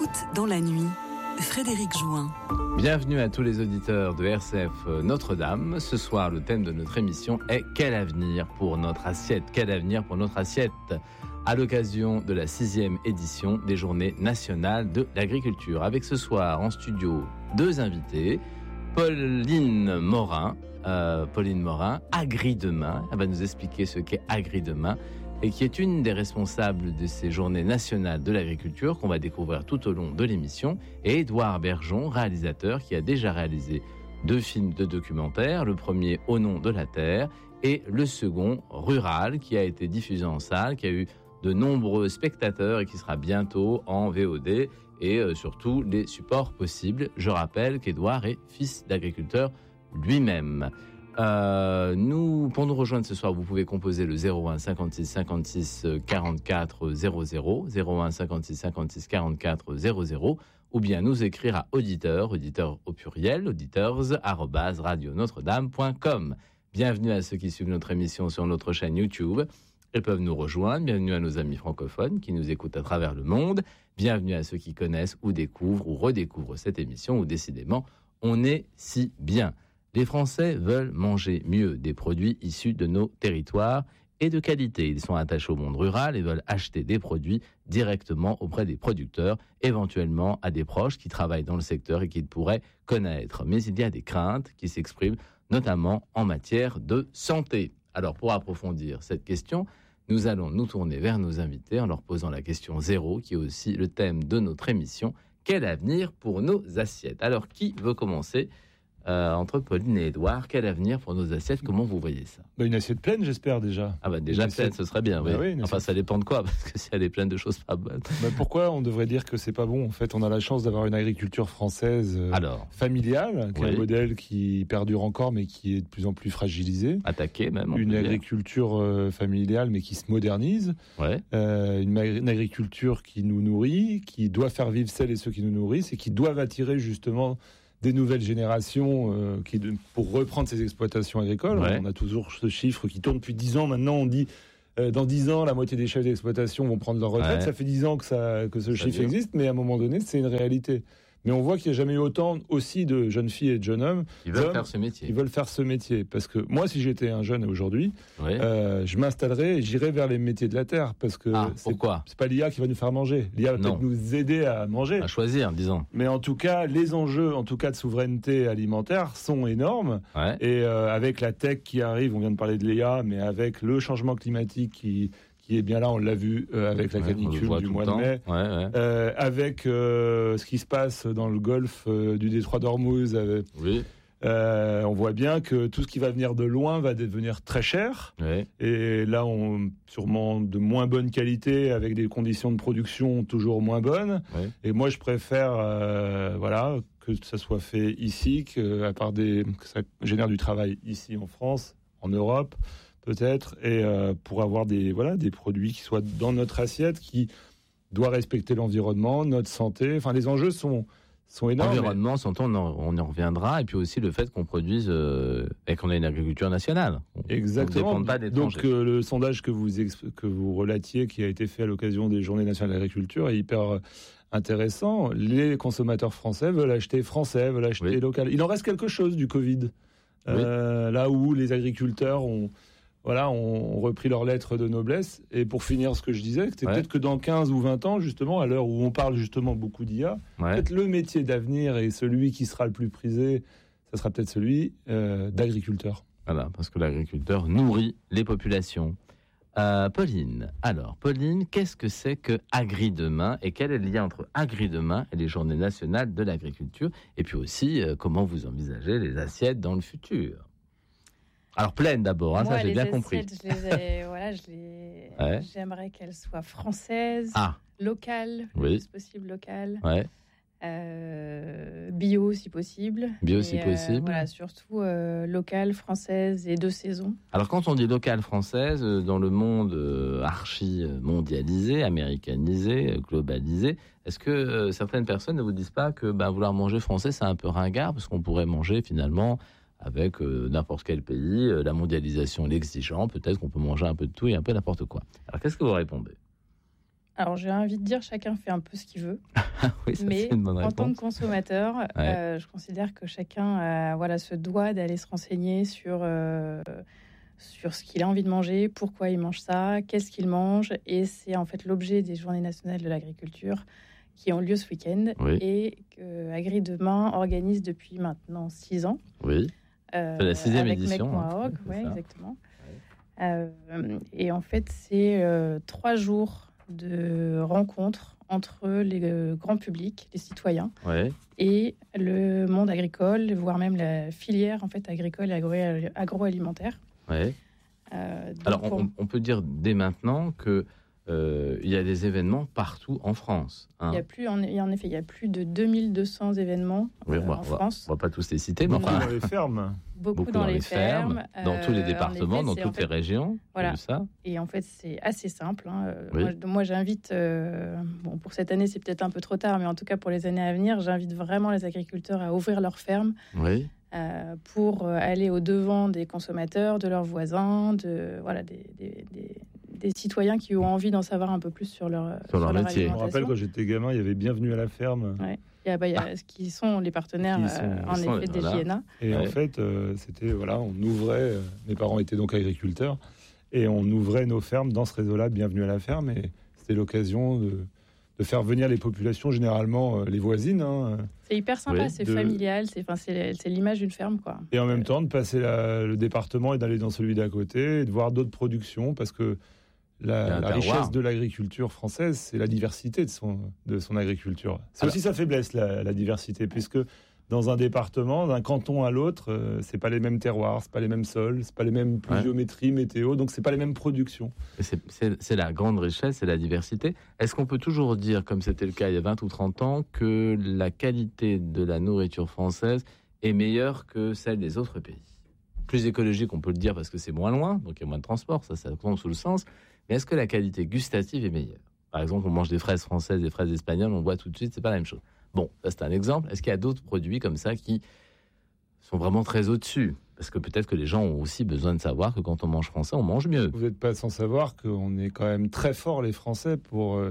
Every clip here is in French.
Route dans la nuit, Frédéric Jouin. Bienvenue à tous les auditeurs de RCF Notre-Dame. Ce soir, le thème de notre émission est « Quel avenir pour notre assiette ?» Quel avenir pour notre assiette ? À l'occasion de la 6e édition des Journées nationales de l'agriculture. Avec ce soir en studio 2 invités. Pauline Morin, Agri-Demain. Elle va nous expliquer ce qu'est Agri-Demain et qui est une des responsables de ces Journées nationales de l'agriculture qu'on va découvrir tout au long de l'émission. Et Édouard Bergeon, réalisateur qui a déjà réalisé 2 films de documentaire. Le premier, Au nom de la terre, et le second, Rural, qui a été diffusé en salle, qui a eu de nombreux spectateurs et qui sera bientôt en VOD et sur tous les supports possibles. Je rappelle qu'Édouard est fils d'agriculteur lui-même. Pour nous rejoindre ce soir, vous pouvez composer le 01 56 56 44 00, 01 56 56 44 00, ou bien nous écrire à auditeurs au pluriel, auditeurs@radionotre-dame.com. Bienvenue à ceux qui suivent notre émission sur notre chaîne YouTube. Ils peuvent nous rejoindre. Bienvenue à nos amis francophones qui nous écoutent à travers le monde. Bienvenue à ceux qui connaissent ou découvrent ou redécouvrent cette émission où décidément on est si bien. Les Français veulent manger mieux des produits issus de nos territoires et de qualité. Ils sont attachés au monde rural et veulent acheter des produits directement auprès des producteurs, éventuellement à des proches qui travaillent dans le secteur et qu'ils pourraient connaître. Mais il y a des craintes qui s'expriment notamment en matière de santé. Alors, pour approfondir cette question, nous allons nous tourner vers nos invités en leur posant la question 0, qui est aussi le thème de notre émission. Quel avenir pour nos assiettes ? Alors, qui veut commencer ? Entre Pauline et Édouard, quel avenir pour nos assiettes ? Comment vous voyez ça ? Une assiette pleine, j'espère déjà. Déjà pleine, ce serait bien. Oui. Enfin, ça dépend de quoi, parce que si elle est pleine de choses pas bonnes. Pourquoi on devrait dire que c'est pas bon ? En fait, on a la chance d'avoir une agriculture française familiale, qui est un modèle qui perdure encore, mais qui est de plus en plus fragilisé. Attaqué même. Une agriculture familiale, mais qui se modernise. Ouais. Une agriculture qui nous nourrit, qui doit faire vivre celles et ceux qui nous nourrissent, et qui doivent attirer justement des nouvelles générations pour reprendre ces exploitations agricoles. Ouais. On a toujours ce chiffre qui tourne depuis 10 ans. Maintenant, on dit dans 10 ans, la moitié des chefs d'exploitation vont prendre leur retraite. Ouais. Ça fait 10 ans que ce chiffre existe, mais à un moment donné, c'est une réalité. Mais on voit qu'il n'y a jamais eu autant aussi de jeunes filles et de jeunes hommes qui veulent faire ce métier. Ils veulent faire ce métier. Parce que moi, si j'étais un jeune aujourd'hui, je m'installerais et j'irais vers les métiers de la terre. Parce que pourquoi ? C'est pas l'IA qui va nous faire manger. L'IA va peut-être nous aider à manger. À choisir, disons. Mais en tout cas, les enjeux, de souveraineté alimentaire sont énormes. Ouais. Et avec la tech qui arrive, on vient de parler de l'IA, mais avec le changement climatique qui est bien là, on l'a vu avec la canicule du mois de mai, avec ce qui se passe dans le golfe du détroit d'Ormuz. On voit bien que tout ce qui va venir de loin va devenir très cher. Ouais. Et là, sûrement de moins bonne qualité, avec des conditions de production toujours moins bonnes. Ouais. Et moi, je préfère que ça soit fait ici, que ça génère du travail ici en France, en Europe, peut-être, et pour avoir des produits qui soient dans notre assiette, qui doit respecter l'environnement, notre santé. Enfin, les enjeux sont énormes. L'environnement, on y reviendra, et puis aussi le fait qu'on produise et qu'on ait une agriculture nationale. Exactement. On ne dépend pas d'étrangers. Donc le sondage que vous relatiez, qui a été fait à l'occasion des Journées nationales de l'agriculture, est hyper intéressant. Les consommateurs français veulent acheter français, veulent acheter local. Il en reste quelque chose du Covid, là où les agriculteurs ont repris leur lettre de noblesse. Et pour finir ce que je disais, c'est peut-être que dans 15 ou 20 ans, justement, à l'heure où on parle justement beaucoup d'IA, peut-être le métier d'avenir et celui qui sera le plus prisé, ça sera peut-être celui d'agriculteur. Voilà, parce que l'agriculteur nourrit les populations. Pauline, qu'est-ce que c'est que Agri-Demain et quel est le lien entre Agri-Demain et les Journées nationales de l'agriculture ? Et puis aussi, comment vous envisagez les assiettes dans le futur ? Alors pleine d'abord, moi, ça j'ai bien compris. J'aimerais qu'elles soient françaises, locales, le plus possible locales, bio si possible. Voilà, surtout locales, françaises et de saison. Alors quand on dit locale française, dans le monde archi mondialisé, américanisé, globalisé, est-ce que certaines personnes ne vous disent pas que vouloir manger français c'est un peu ringard, parce qu'on pourrait manger finalement avec n'importe quel pays, la mondialisation l'exigeant, peut-être qu'on peut manger un peu de tout et un peu n'importe quoi. Alors qu'est-ce que vous répondez ? Alors, j'ai envie de dire, chacun fait un peu ce qu'il veut. Oui, ça, mais c'est une bonne réponse. En tant que consommateur, je considère que chacun se doit d'aller se renseigner sur ce qu'il a envie de manger, pourquoi il mange ça, qu'est-ce qu'il mange. Et c'est en fait l'objet des Journées nationales de l'agriculture qui ont lieu ce week-end et que Agri Demain organise depuis maintenant 6 ans. Oui, c'est la 6e édition. Oui, exactement. Et en fait, c'est 3 jours de rencontres entre le grand public, les citoyens, et le monde agricole, voire même la filière en fait agricole et agroalimentaire. Alors, on peut dire dès maintenant que il y a des événements partout en France. Il y a plus, en effet, il y a plus de 2200 événements en France. On ne va pas tous les citer, mais enfin... Beaucoup dans les fermes. Beaucoup dans les fermes. Dans tous les départements, dans toutes les régions. Voilà. Ça. Et en fait, c'est assez simple. Moi, j'invite, pour cette année, c'est peut-être un peu trop tard, mais en tout cas, pour les années à venir, j'invite vraiment les agriculteurs à ouvrir leurs fermes. Pour aller au-devant des consommateurs, de leurs voisins, des citoyens qui ont envie d'en savoir un peu plus sur leur métier. Je me rappelle quand j'étais gamin, il y avait Bienvenue à la ferme. Il y a ce qui sont les partenaires des JNA. Et en fait, c'était on ouvrait. Mes parents étaient donc agriculteurs et on ouvrait nos fermes dans ce réseau-là, Bienvenue à la ferme. Et c'était l'occasion de faire venir les populations, généralement les voisines. C'est hyper sympa, c'est familial, c'est l'image d'une ferme, quoi. Et en même temps, de passer le département et d'aller dans celui d'à côté et de voir d'autres productions, parce que la richesse de l'agriculture française, c'est la diversité de son agriculture. C'est aussi sa faiblesse, la diversité, puisque dans un département, d'un canton à l'autre, c'est pas les mêmes terroirs, c'est pas les mêmes sols, c'est pas les mêmes pluviométries, météo, donc c'est pas les mêmes productions. C'est la grande richesse, c'est la diversité. Est-ce qu'on peut toujours dire, comme c'était le cas il y a 20 ou 30 ans, que la qualité de la nourriture française est meilleure que celle des autres pays? Plus écologique, on peut le dire parce que c'est moins loin, donc il y a moins de transport, ça tombe sous le sens. Mais est-ce que la qualité gustative est meilleure? Par exemple, on mange des fraises françaises, des fraises espagnoles, on voit tout de suite, c'est pas la même chose. Bon, ça c'est un exemple. Est-ce qu'il y a d'autres produits comme ça qui sont vraiment très au-dessus? Parce que peut-être que les gens ont aussi besoin de savoir que quand on mange français, on mange mieux. Vous n'êtes pas sans savoir qu'on est quand même très forts, les Français, pour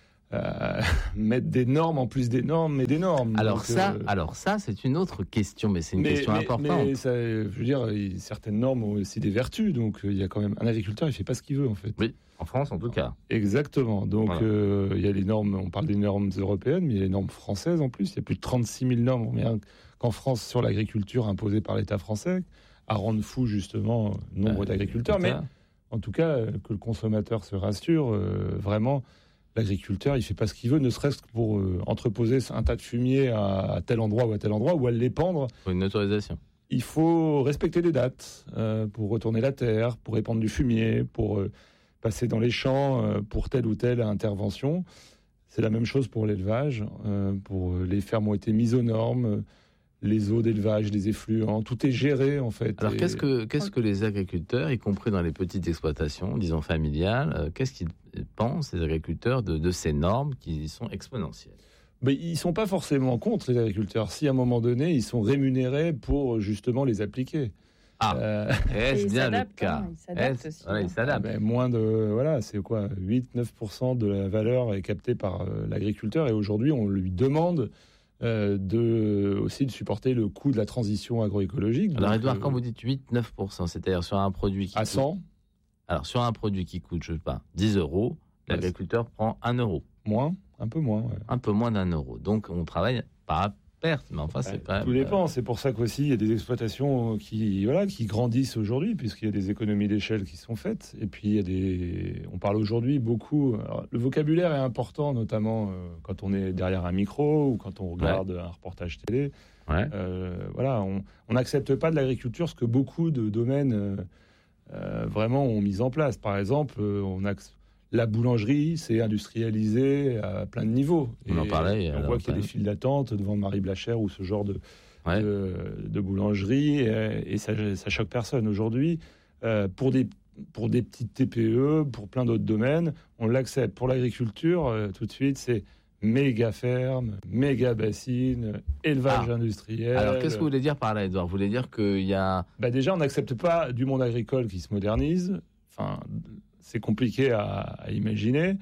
mettre des normes en plus des normes, mais des normes. Alors ça, c'est une autre question, mais c'est une question importante. Mais ça, je veux dire, certaines normes ont aussi des vertus, donc il y a quand même un agriculteur, il fait pas ce qu'il veut en fait. Oui, en France en tout cas. Exactement. Donc il y a les normes, on parle des normes européennes, mais il y a les normes françaises en plus. Il y a plus de 36 000 normes qu'en France sur l'agriculture imposées par l'État français, à rendre fou justement nombre d'agriculteurs. Mais en tout cas, que le consommateur se rassure, vraiment. L'agriculteur, il ne fait pas ce qu'il veut, ne serait-ce que pour entreposer un tas de fumier à tel endroit ou à l'épandre. Pour une autorisation. Il faut respecter des dates pour retourner la terre, pour répandre du fumier, pour passer dans les champs pour telle ou telle intervention. C'est la même chose pour l'élevage. Les fermes ont été mises aux normes, les eaux d'élevage, les effluents, tout est géré en fait. Alors qu'est-ce que les agriculteurs, y compris dans les petites exploitations, disons familiales, qu'est-ce qu'ils pensent, les agriculteurs, de ces normes qui sont exponentielles? Mais ils ne sont pas forcément contre, les agriculteurs. Si à un moment donné, ils sont rémunérés pour justement les appliquer. Est-ce bien le cas? Ils s'adaptent. Moins de... c'est quoi 8-9% de la valeur est captée par l'agriculteur. Et aujourd'hui, on lui demande aussi de supporter le coût de la transition agroécologique. Alors Edouard, quand vous dites 8-9%, c'est-à-dire sur un produit qui à 100. Alors sur un produit qui coûte, je sais pas, 10 €, l'agriculteur prend 1 €. Moins, un peu moins. Ouais. Un peu moins d'1 €. Donc on travaille pas à perte, mais enfin c'est quand même... Tout dépend, c'est pour ça qu'aussi il y a des exploitations qui grandissent aujourd'hui, puisqu'il y a des économies d'échelle qui sont faites. Et puis on parle aujourd'hui beaucoup... Alors, le vocabulaire est important, notamment quand on est derrière un micro ou quand on regarde un reportage télé. On n'accepte pas de l'agriculture ce que beaucoup de domaines vraiment ont mis en place. Par exemple, la boulangerie, c'est industrialisé à plein de niveaux. On en parlait. On voit qu'il y a des files d'attente devant Marie Blachère ou ce genre de boulangerie, et ça choque personne. Aujourd'hui, pour des petites TPE, pour plein d'autres domaines, on l'accepte. Pour l'agriculture, tout de suite, c'est méga ferme, méga bassine, élevage industriel. Alors, qu'est-ce que vous voulez dire par là, Edouard? Vous voulez dire qu'il y a... Déjà, on n'accepte pas du monde agricole qui se modernise. Enfin... C'est compliqué à imaginer.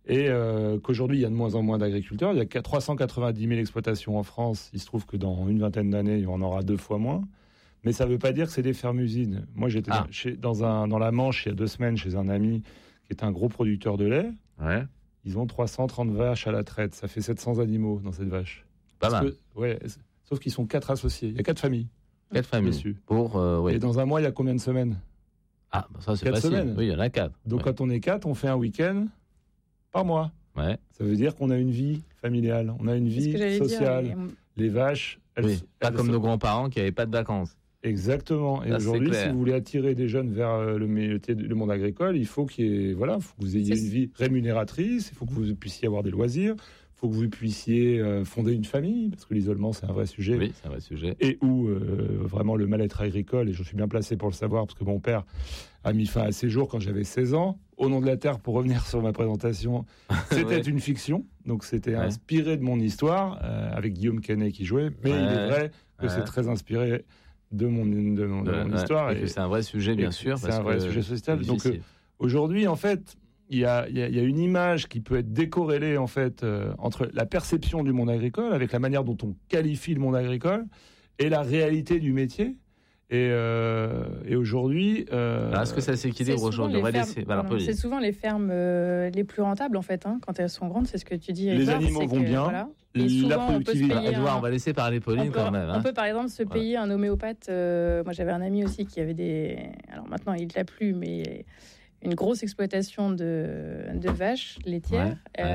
Et qu'aujourd'hui, il y a de moins en moins d'agriculteurs. Il y a 390 000 exploitations en France. Il se trouve que dans une vingtaine d'années, il y en aura 2 fois moins. Mais ça ne veut pas dire que c'est des fermes-usines. Moi, j'étais dans la Manche il y a 2 semaines chez un ami qui est un gros producteur de lait. Ouais. Ils ont 330 vaches à la traite. Ça fait 700 animaux dans cette vache. Pas mal. Sauf qu'ils sont 4 associés. Il y a 4 familles. 4 familles. Dessus. Oui. Et dans un mois, il y a combien de semaines? Ça, c'est 4 facile. semaines. Oui, il y en a 4. Donc, quand on est 4, on fait un week-end par mois. Ouais. Ça veut dire qu'on a une vie familiale, on a une vie sociale. Les vaches, pas comme nos grands-parents qui n'avaient pas de vacances. Exactement. Et aujourd'hui, si vous voulez attirer des jeunes vers le monde agricole, il faut faut que vous ayez une vie rémunératrice, il faut que vous puissiez avoir des loisirs, il faut que vous puissiez fonder une famille, parce que l'isolement, c'est un vrai sujet. Oui, c'est un vrai sujet. Et où vraiment le mal-être agricole, et je suis bien placé pour le savoir, parce que mon père a mis fin à ses jours quand j'avais 16 ans. Au nom de la Terre, pour revenir sur ma présentation, c'était une fiction, donc c'était inspiré de mon histoire, avec Guillaume Canet qui jouait, mais il est vrai que c'est très inspiré de mon histoire. Et que c'est un vrai sujet, bien sûr. C'est un vrai sujet social. Donc aujourd'hui, en fait, il y a une image qui peut être décorrélée en fait, entre la perception du monde agricole, avec la manière dont on qualifie le monde agricole, et la réalité du métier. Et aujourd'hui... est-ce que ça s'équilibre aujourd'hui? C'est souvent les fermes les plus rentables, en fait, quand elles sont grandes, c'est ce que tu dis. Les animaux vont bien. Voilà. La productivité. On va laisser parler Pauline quand même. On peut par exemple se payer un homéopathe. Moi, j'avais un ami aussi qui avait des... Alors maintenant, il ne l'a plus, mais... une grosse exploitation de vaches laitières.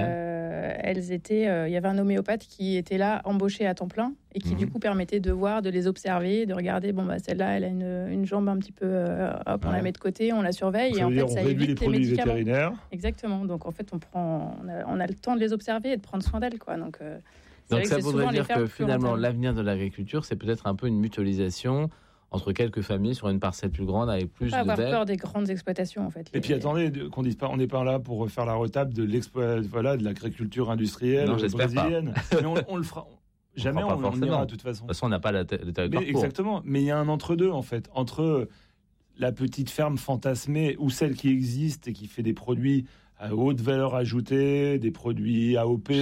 Elles étaient, il y avait un homéopathe qui était là, embauché à temps plein, et qui du coup permettait de voir, de les observer, de regarder. Celle-là, elle a une jambe un petit peu, on la met de côté, on la surveille, et en fait, ça évite les produits médicaments. Vétérinaires. Exactement. Donc en fait, on a le temps de les observer et de prendre soin d'elles, quoi. Donc ça voudrait dire que finalement, l'avenir de l'agriculture, c'est peut-être un peu une mutualisation entre quelques familles sur une parcelle plus grande avec plus de avoir peur des grandes exploitations, en fait. Et puis attendez, qu'on dise pas, on n'est pas là pour faire la retable de de l'agriculture industrielle brésilienne. Mais on le fera. Jamais on ira de toute façon. De toute façon, on n'a pas le territoire. Exactement. Mais il y a un entre-deux, en fait, entre la petite ferme fantasmée ou celle qui existe et qui fait des produits à haute valeur ajoutée, des produits AOP,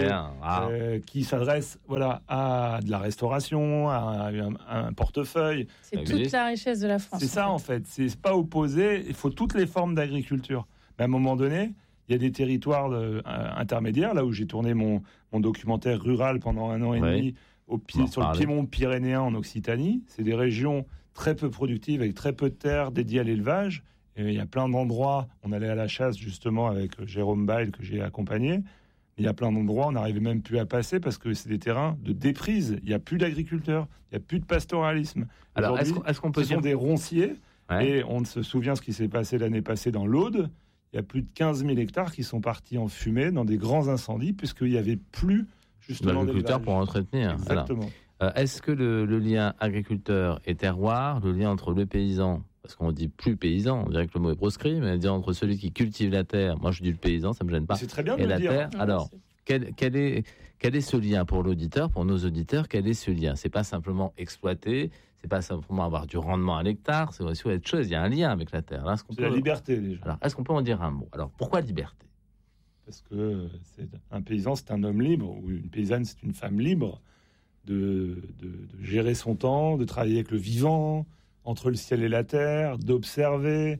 qui s'adressent à de la restauration, à un portefeuille. C'est toute la richesse de la France. C'est ça, en fait. C'est pas opposé. Il faut toutes les formes d'agriculture. Mais à un moment donné, il y a des territoires intermédiaires, là où j'ai tourné mon documentaire rural pendant 1 an et demi, sur le Piémont pyrénéen en Occitanie. C'est des régions très peu productives, avec très peu de terres dédiées à l'élevage. Et il y a plein d'endroits, on allait à la chasse justement avec Jérôme Bail que j'ai accompagné. Il y a plein d'endroits, on n'arrivait même plus à passer parce que c'est des terrains de déprise. Il n'y a plus d'agriculteurs, il n'y a plus de pastoralisme. Alors, est-ce qu'on peut dire... Ce sont des ronciers, et on se souvient ce qui s'est passé l'année passée dans l'Aude. Il y a plus de 15 000 hectares qui sont partis en fumée dans des grands incendies puisqu'il n'y avait plus justement d'agriculteurs pour entretenir. Exactement. Est-ce que le lien agriculteur et terroir, le lien entre le paysan, parce qu'on dit plus paysan, on dirait que le mot est proscrit, mais dire entre celui qui cultive la terre, moi je dis le paysan, ça me gêne pas. C'est très bien de et le la dire. Terre. Alors, quel est ce lien pour l'auditeur, pour nos auditeurs? Quel est ce lien? C'est pas simplement exploiter, c'est pas simplement avoir du rendement à l'hectare, c'est aussi autre chose. Il y a un lien avec la terre. La liberté déjà. Alors, est-ce qu'on peut en dire un mot? Alors, pourquoi liberté? Parce que un paysan, c'est un homme libre, ou une paysanne, c'est une femme libre de gérer son temps, de travailler avec le vivant, entre le ciel et la terre, d'observer.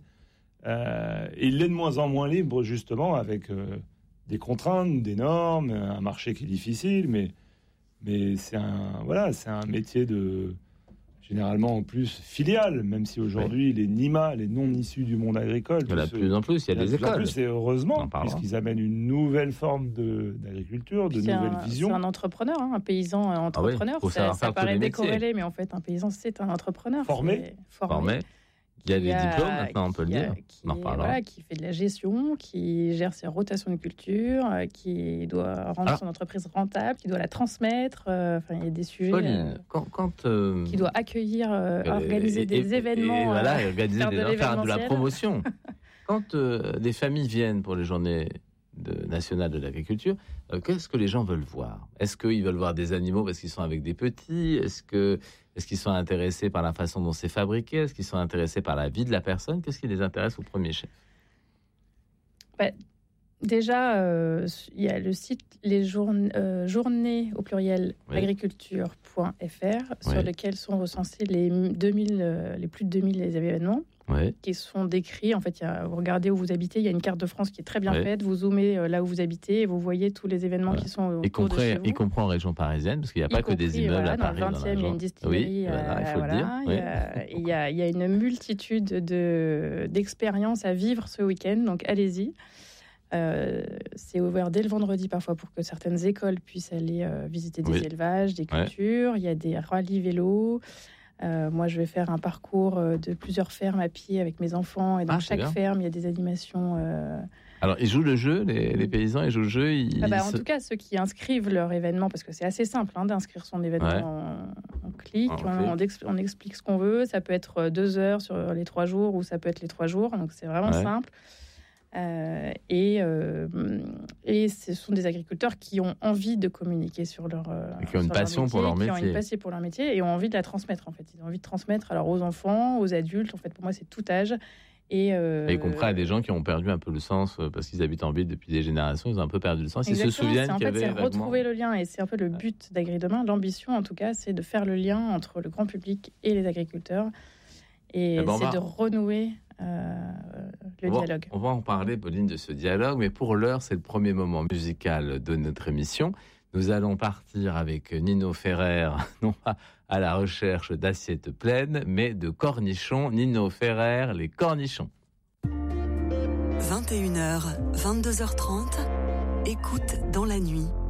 Et il est de moins en moins libre, justement, avec des contraintes, des normes, un marché qui est difficile, mais c'est un métier généralement en plus filial, même si aujourd'hui les NIMA, les non issus du monde agricole, il y en a de plus en plus, il y a des écoles. Et heureusement, puisqu'ils amènent une nouvelle forme d'agriculture, de nouvelles visions. C'est un entrepreneur, un paysan entrepreneur. Ça paraît décorrélé, mais en fait, un paysan, c'est un entrepreneur. Formé. Il y a des diplômes maintenant, on peut le dire. Qui fait de la gestion, qui gère ses rotations de culture, qui doit rendre son entreprise rentable, qui doit la transmettre. Il y a des sujets. Pauline, qui doit accueillir, organiser des événements. Faire de la promotion. Quand des familles viennent pour les journées nationales de l'agriculture, qu'est-ce que les gens veulent voir? Est-ce qu'ils veulent voir des animaux parce qu'ils sont avec des petits? Est-ce qu'ils sont intéressés par la façon dont c'est fabriqué? Est-ce qu'ils sont intéressés par la vie de la personne? Qu'est-ce qui les intéresse au premier chef? Déjà, il y a le site journées au pluriel agriculture.fr sur lequel sont recensés les plus de 2000 événements qui sont décrits. En fait, vous regardez où vous habitez, il y a une carte de France qui est très bien faite, vous zoomez là où vous habitez et vous voyez tous les événements qui sont autour de chez vous. Y compris en région parisienne, parce qu'il n'y a pas que des immeubles à Paris. Dans le 20e, il y a une distillerie. Il faut le dire. Il y a une multitude d'expériences à vivre ce week-end, donc allez-y. C'est ouvert dès le vendredi parfois pour que certaines écoles puissent aller visiter des élevages, des cultures. Il y a des rallyes vélos. Moi, je vais faire un parcours de plusieurs fermes à pied avec mes enfants. Et dans chaque ferme, il y a des animations. Alors, ils jouent le jeu, les paysans, ils jouent le jeu. En tout cas, ceux qui inscrivent leur événement, parce que c'est assez simple d'inscrire son événement. On clique, on explique ce qu'on veut. Ça peut être 2 heures sur les 3 jours ou ça peut être les 3 jours. Donc, c'est vraiment simple. Et ce sont des agriculteurs qui ont envie de communiquer sur leur qui ont une passion pour leur métier, qui ont une passion pour leur métier et ont envie de la transmettre. En fait, ils ont envie de transmettre alors aux enfants, aux adultes. En fait, pour moi, c'est tout âge. Et y compris à des gens qui ont perdu un peu le sens parce qu'ils habitent en ville depuis des générations. Ils ont un peu perdu le sens. Ils se souviennent qu'il y avait c'est retrouver le lien et c'est un peu le but d'Agri Demain. L'ambition, en tout cas, c'est de faire le lien entre le grand public et les agriculteurs et c'est de renouer. Le dialogue. On va en parler, Pauline, de ce dialogue, mais pour l'heure, c'est le premier moment musical de notre émission. Nous allons partir avec Nino Ferrer, non pas à la recherche d'assiettes pleines, mais de cornichons. Nino Ferrer, les cornichons. 21h, 22h30, écoute dans la nuit.